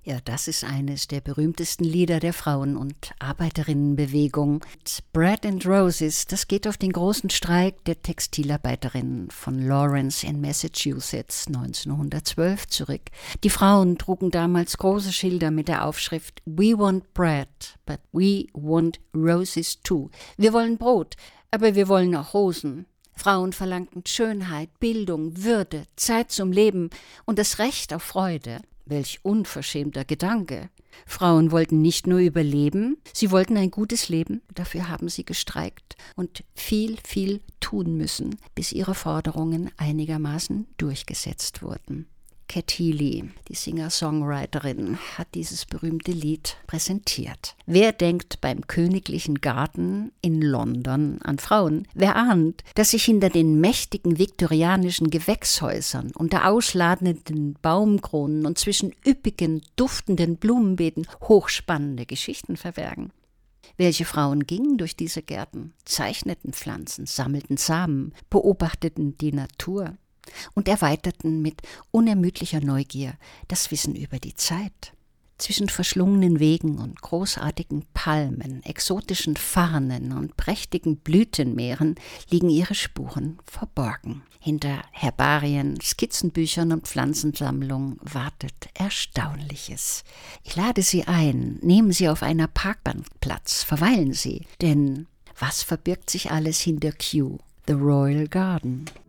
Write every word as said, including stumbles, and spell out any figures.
Ja, das ist eines der berühmtesten Lieder der Frauen- und Arbeiterinnenbewegung. Bread and Roses, das geht auf den großen Streik der Textilarbeiterinnen von Lawrence in Massachusetts neunzehnhundertzwölf zurück. Die Frauen trugen damals große Schilder mit der Aufschrift We want bread, but we want roses too. Wir wollen Brot, aber wir wollen auch Rosen. Frauen verlangten Schönheit, Bildung, Würde, Zeit zum Leben und das Recht auf Freude. Welch unverschämter Gedanke. Frauen wollten nicht nur überleben, sie wollten ein gutes Leben. Dafür haben sie gestreikt und viel, viel tun müssen, bis ihre Forderungen einigermaßen durchgesetzt wurden. Cat Healy, die Singer-Songwriterin, hat dieses berühmte Lied präsentiert. Wer denkt beim Königlichen Garten in London an Frauen? Wer ahnt, dass sich hinter den mächtigen viktorianischen Gewächshäusern, unter ausladenden Baumkronen und zwischen üppigen, duftenden Blumenbeeten hochspannende Geschichten verbergen? Welche Frauen gingen durch diese Gärten, zeichneten Pflanzen, sammelten Samen, beobachteten die Natur und erweiterten mit unermüdlicher Neugier das Wissen über die Zeit. Zwischen verschlungenen Wegen und großartigen Palmen, exotischen Farnen und prächtigen Blütenmeeren liegen ihre Spuren verborgen. Hinter Herbarien, Skizzenbüchern und Pflanzensammlungen wartet Erstaunliches. Ich lade Sie ein, nehmen Sie auf einer Parkbank Platz, verweilen Sie, denn was verbirgt sich alles hinter Kew, the Royal Garden?